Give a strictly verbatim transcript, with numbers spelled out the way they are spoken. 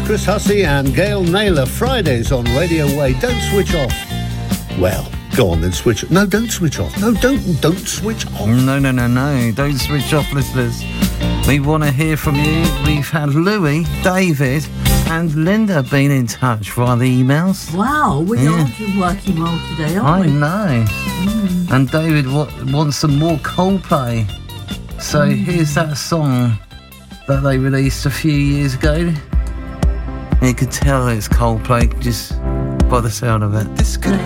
Chris Hussey and Gail Naylor. Fridays on Radio Way. Don't switch off. Well, go on then, switch. No, don't switch off. No, don't, don't switch off. No, no, no, no. Don't switch off, listeners. We want to hear from you. We've had Louis, David and Linda been in touch via the emails. Wow, we Yeah. are working well today, aren't I we? know. Mm. And David wa- wants some more Coldplay. So Mm. here's that song that they released a few years ago. You could tell it's Coldplay just by the sound of it. This could